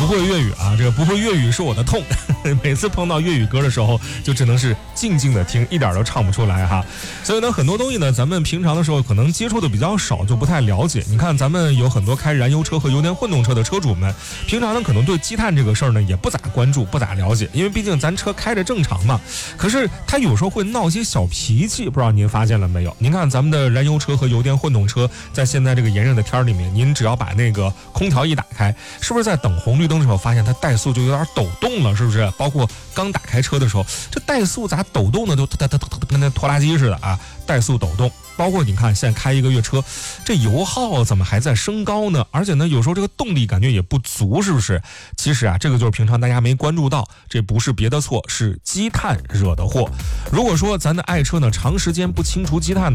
不会粤语啊，这个不会粤语是我的痛。每次碰到粤语歌的时候，就只能是静静的听，一点都唱不出来哈。所以呢，很多东西呢，咱们平常的时候可能接触的比较少，就不太了解。你看，咱们有很多开燃油车和油电混动车的车主们，平常呢可能对积碳这个事儿呢也不咋关注，不咋了解，因为毕竟咱车开着正常嘛。可是他有时候会闹些小脾气，不知道您发现了没有？您看咱们的燃油车和油电混动车，在现在这个炎热的天里面，您只要把那个空调一打开，是不是在等红绿灯的时候发现它怠速就有点抖动了？是不是？包括刚打开车的时候，这怠速咋抖动呢？就跟那拖拉机似的啊，怠速抖动。包括你看现在开一个月车，这油耗怎么还在升高呢？而且呢，有时候这个动力感觉也不足，是不是？其实啊，这个就是平常大家没关注到，这不是别的错，是积碳惹的祸。如果说咱的爱车呢，长时间不清除积碳